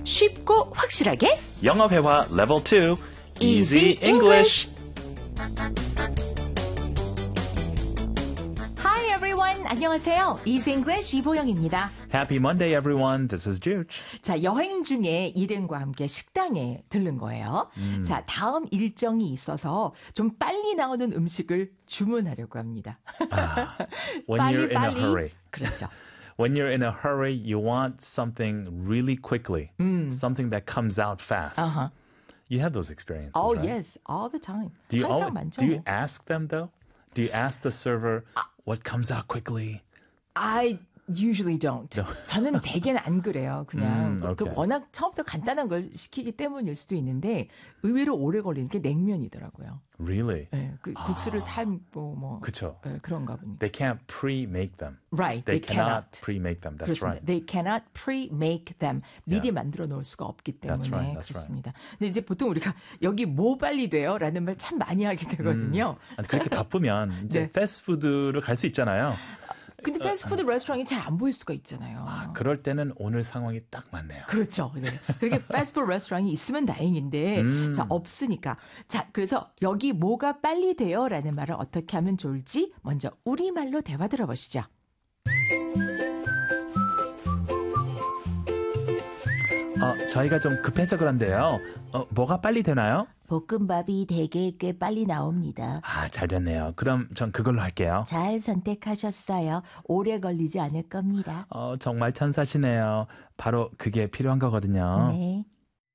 쉽고 확실하게 영어 회화 level 2 Easy English. Hi everyone. 안녕하세요. Easy English 이보영입니다. Happy Monday, everyone. This is Juge. 자, 여행 중에 일행과 함께 식당에 들른 거예요. 자, 다음 일정이 있어서 좀 빨리 나오는 음식을 주문하려고 합니다. When you're in a hurry. 그렇죠. When you're in a hurry, you want something really quickly. Something that comes out fast. Uh-huh. You have those experiences, Oh, right? yes. All the time. Do you, 항상 많죠. do you ask them, though? Do you ask the server what comes out quickly? I usually don't. 저는 대개는 안 그래요. 그냥 그 okay. 워낙 처음부터 간단한 걸 시키기 때문일 수도 있는데 의외로 오래 걸리는 게 냉면이더라고요. Really? 네, 그 국수를 삶고 뭐 그쵸. 네, 그런가 봅니다. They can't pre-make them. Right, They they cannot cannot. pre-make them. That's 그렇습니다. right. They cannot pre-make them. 미리 Yeah. 만들어 놓을 수가 없기 때문에 That's right, that's 그렇습니다. 근데 이제 보통 우리가 여기 뭐 빨리 돼요? 라는 말 참 많이 하게 되거든요. 그렇게 바쁘면 이제 네. 패스트푸드를 갈 수 있잖아요. 근데 패스트푸드 레스토랑이 잘 안 보일 수가 있잖아요. 그럴 때는 오늘 상황이 딱 맞네요. 그렇죠. 네. 그렇게 패스트푸드 레스토랑이 있으면 다행인데 자 없으니까. 자 그래서 여기 뭐가 빨리 돼요? 라는 말을 어떻게 하면 좋을지 먼저 우리말로 대화 들어보시죠. 저희가 좀 급해서 그런데요. 뭐가 빨리 되나요? 볶음밥이 되게 꽤 빨리 나옵니다. 잘 됐네요. 그럼 전 그걸로 할게요. 잘 선택하셨어요. 오래 걸리지 않을 겁니다. 정말 천사시네요. 바로 그게 필요한 거거든요. 네.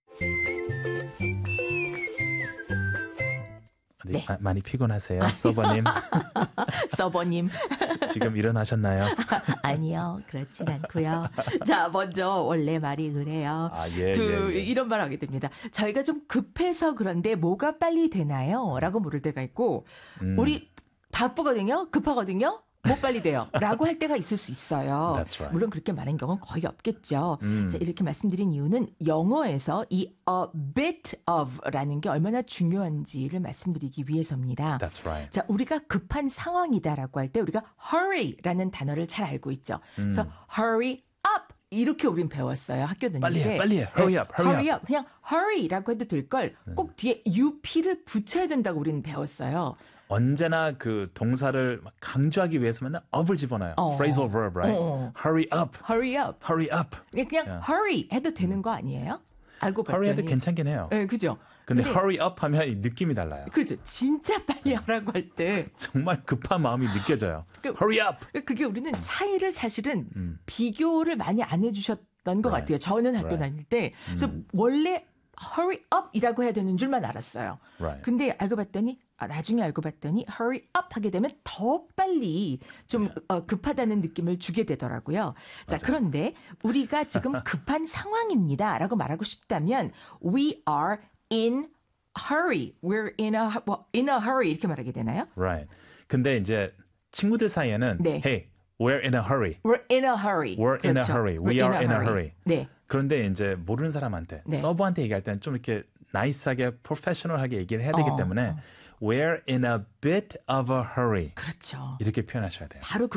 네. 많이 피곤하세요, 서버님? 서버님. 지금 일어나셨나요? 아니요, 그렇진 않고요. 자 먼저 원래 말이 그래요. 예. 이런 말 하게 됩니다. 저희가 좀 급해서 그런데 뭐가 빨리 되나요? 라고 물을 때가 있고 우리 바쁘거든요. 급하거든요. 뭐 빨리 돼요. 라고 할 때가 있을 수 있어요. That's right. 물론 그렇게 많은 경우는 거의 없겠죠. 자, 이렇게 말씀드린 이유는 영어에서 이 a bit of 라는 게 얼마나 중요한지를 말씀드리기 위해서입니다. That's right. 자, 우리가 급한 상황이다라고 할 때 우리가 hurry라는 단어를 잘 알고 있죠. 그래서 hurry up 이렇게 우린 배웠어요. 학교 다닐 때. 빨리 해. Hurry up, hurry up. 그냥 hurry라고 해도 될 걸 꼭 뒤에 up를 붙여야 된다고 우리는 배웠어요. 언제나 그 동사를 막 강조하기 위해서 맨날 up을 집어넣어요. Phrasal verb, right? Hurry up. hurry up. Hurry up. 그냥 hurry 해도 되는 거 아니에요? 알고 봤더니. hurry 해도 괜찮긴 해요. 네, 그죠? 근데 hurry up 하면 이 느낌이 달라요. 그렇죠. 진짜 빨리 하라고 할 때. 정말 급한 마음이 느껴져요. Hurry up. 그게 우리는 차이를 사실은 비교를 많이 안 해주셨던 것 같아요. 저는 학교 다닐 때. 그래서 원래 hurry up이라고 해야 되는 줄만 알았어요. Right. 근데 나중에 알고 봤더니 hurry up 하게 되면 더 빨리 좀 급하다는 느낌을 주게 되더라고요. 자, 그런데 우리가 지금 급한 상황입니다라고 말하고 싶다면 we are in hurry. We're in a hurry 이렇게 말하게 되나요? Right. 근데 이제 친구들 사이에는 네. Hey, we're in a hurry. We're in a hurry. We're in a 그렇죠. hurry. We We're are in a hurry. 네. 그런데 이제 모르는 사람한테 네. 서버한테 얘기할 때는 좀 이렇게 나이스하게 프로페셔널하게 얘기를 해야 되기 때문에 We're in a bit of a hurry. 그렇죠. 이렇게 표현하셔야 돼요. 바로